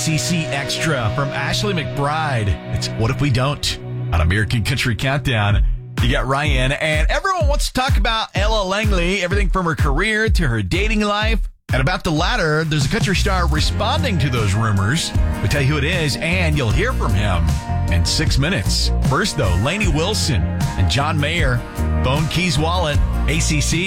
ACC Extra from Ashley McBride. It's What If We Don't on American Country Countdown. You got Ryan, and everyone wants to talk about Ella Langley, everything from her career to her dating life. And about the latter, there's a country star responding to those rumors. We'll tell you who it is, and you'll hear from him in 6 minutes. First, though, Lainey Wilson and John Mayer, Bone Keys Wallet, ACC.